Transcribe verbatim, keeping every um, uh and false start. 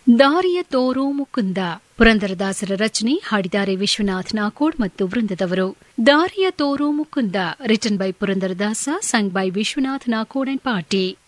ದಾರಿಯ ತೋರೋ ಮುಕುಂದ ಪುರಂದರದಾಸರ ರಚನೆ ಹಾಡಿದ್ದಾರೆ ವಿಶ್ವನಾಥ್ ನಾಕೋಡ್ ಮತ್ತು ವೃಂದದವರು. ದಾರಿಯ ತೋರೋ Mukunda written by Purandaradasa, sung by Vishwanath Nakod and party.